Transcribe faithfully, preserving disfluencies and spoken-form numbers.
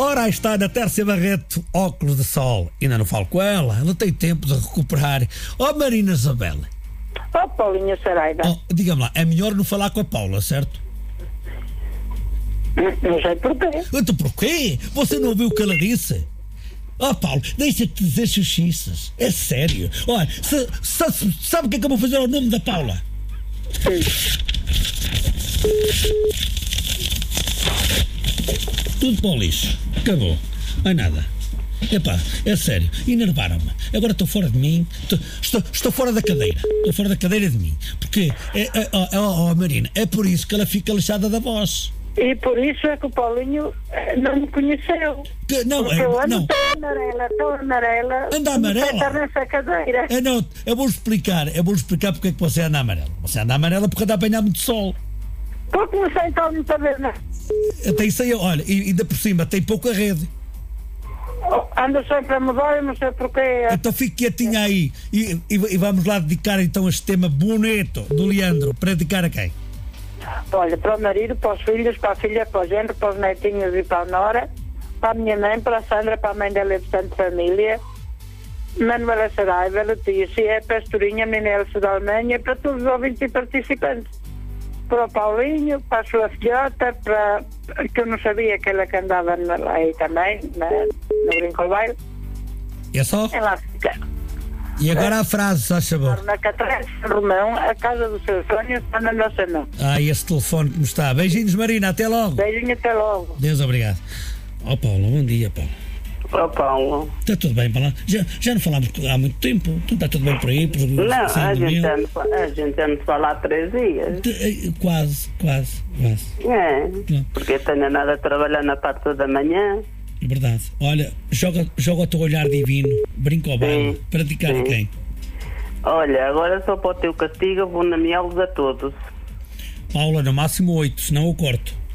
Ora, aí está na Tércia Barreto, óculos de sol. Ainda não falo com ela, ela tem tempo de recuperar. Ó, oh, Marina Isabel. Ó, oh, Paulinha Saraiva. Oh, diga-me lá, é melhor não falar com a Paula, certo? Não sei porquê. Então porquê? Você não ouviu o que ela disse? Ó, oh, Paulo, deixa-te dizer xuxiças. É sério. Olha, se, se, sabe o que é que eu vou fazer ao nome da Paula? Sim. Tudo para o lixo. Acabou. Não é nada. Epá, é sério. Enervaram-me. Agora estou fora de mim. Estou, estou, estou fora da cadeira. Estou fora da cadeira de mim. Porque, é, é, oh, oh, Marina, é por isso que ela fica lixada da voz. E por isso é que o Paulinho não me conheceu. Que, não, Porque é, eu ando não. tão amarela, tão amarela. Anda amarela? Está nessa cadeira. É, não, eu vou explicar. Eu vou explicar porque é que você anda amarela. Você anda amarela porque anda a apanhar muito sol. Porque não sei então não está vendo. Até isso aí, olha, e ainda por cima tem pouca rede. Anda sempre a mudar, eu não sei porquê. Então fique quietinha aí e, e, e vamos lá dedicar então este tema bonito do Leandro. Para dedicar a quem? Olha, para o marido, para os filhos, para a filha, para o género, para os netinhos e para a nora, para a minha mãe, para a Sandra, para a mãe dela e portanto família, Manuela Saraiva, Letícia, Pastorinha, menina Elsa da Alemanha, para todos os ouvintes e participantes. Para o Paulinho, para a sua filhota, para que eu não sabia que ela que andava lá aí também, na, no Brinco ao Baile. É só? É lá fica. E agora a frase, só sabor. Na Catarina Romão, a casa dos seus sonhos está na nossa mão. Ah, esse telefone como está. Beijinhos, Marina, até logo. Beijinho, até logo. Deus obrigado. Ó, oh, Paulo, bom dia, Paulo. Ó, oh, Paulo. Está tudo bem, Paulo? Já, já não falámos há muito tempo? Tudo está tudo bem por aí? Por, não, a gente, anda, a gente anda falar há três dias. De, quase, quase, quase. É, não. Porque tenho nada a trabalhar na parte da manhã. É verdade. Olha, joga, joga o teu olhar divino, brinca ao baile, para dedicar a quem? Olha, agora só para o teu castigo vou nomeá-los a todos. Paula, no máximo oito, senão eu corto.